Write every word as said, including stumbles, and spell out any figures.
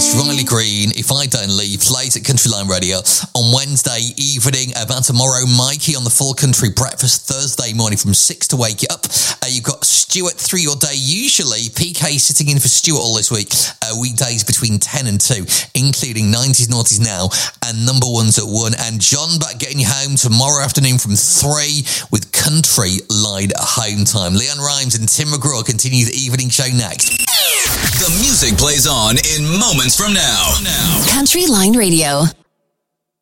Nash, Riley Green, If I Don't Leave, plays at Country Line Radio on Wednesday evening. About tomorrow, Mikey on the Full Country Breakfast Thursday morning from six to wake you up. Uh, you've got Stuart through your day. Usually, P K sitting in for Stuart all this week. Uh, weekdays between ten and two, including nineties, noughties now, and number ones at one. And John back getting you home tomorrow afternoon from three with Country Line Home Time. Leanne Rimes and Tim McGraw continue the evening show next. The music plays on in moments from now. Country Line Radio.